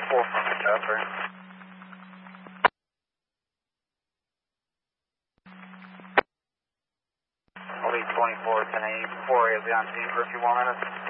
4 from the chopper. I'll be 24, 1080. 4 will be on scene for a few more minutes.